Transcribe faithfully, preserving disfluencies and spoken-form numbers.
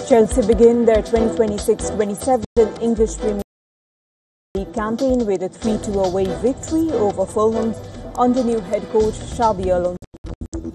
Chelsea begin their twenty twenty-six twenty-seven English Premier League campaign with a three two away victory over Fulham under new head coach Xabi Alonso.